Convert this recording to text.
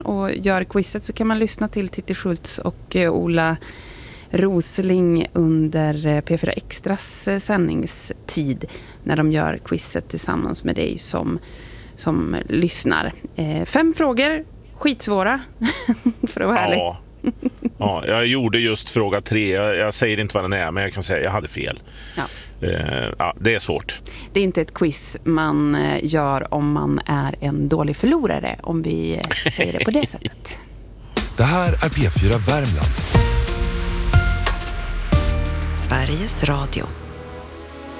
och gör quizet så kan man lyssna till Titti Schultz och Ola Rosling under P4 Extras sändningstid när de gör quizet tillsammans med dig som lyssnar. 5 frågor, skitsvåra för att vara ärlig. Ja, jag gjorde just fråga 3. Jag säger inte vad den är, men jag kan säga att jag hade fel. Ja, det är svårt. Det är inte ett quiz man gör om man är en dålig förlorare, om vi säger det på det sättet. Det här är P4 Värmland. Sveriges Radio.